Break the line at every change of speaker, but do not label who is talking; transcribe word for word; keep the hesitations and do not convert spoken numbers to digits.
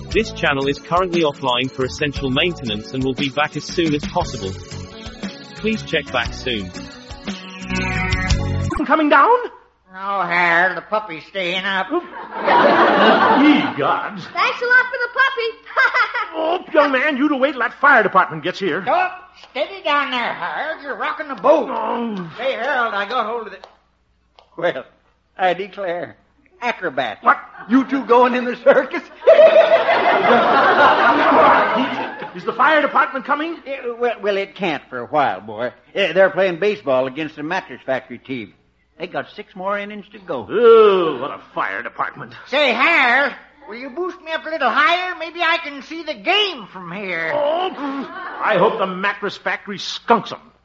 This channel is currently offline for essential maintenance and will be back as soon as possible. Please check back soon.
Coming down?
No, Harold, the puppy's staying up.
Ye gods.
Thanks a lot for the puppy.
Oh, young man, you to wait till that fire department gets here.
Oh, steady down there, Harold. You're rocking the boat.
Oh.
Say, Harold, I got hold of the... Well, I declare. Acrobat.
What?
You two going in the circus?
Is the fire department coming?
Uh, well, well, it can't for a while, boy. Uh, they're playing baseball against the mattress factory team. They got six more innings to go.
Oh, what a fire department.
Say, Harold, will you boost me up a little higher? Maybe I can see the game from here.
Oh, I hope the mattress factory skunks them.